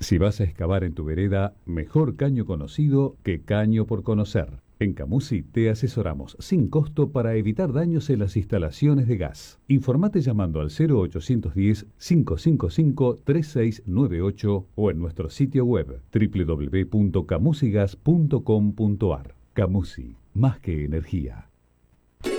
Si vas a excavar en tu vereda, mejor caño conocido que caño por conocer. En Camusi te asesoramos sin costo para evitar daños en las instalaciones de gas. Informate llamando al 0810-555-3698 o en nuestro sitio web www.camusigas.com.ar. Camusi, más que energía.